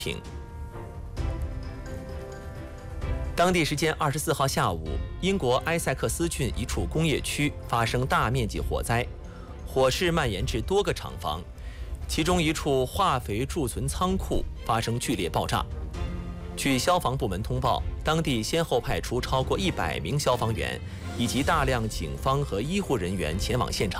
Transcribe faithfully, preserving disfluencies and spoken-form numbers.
停。当地时间二十四号下午，英国埃塞克斯郡一处工业区发生大面积火灾，火势蔓延至多个厂房，其中一处化肥贮存仓库发生剧烈爆炸。据消防部门通报，当地先后派出超过一百名消防员以及大量警方和医护人员前往现场。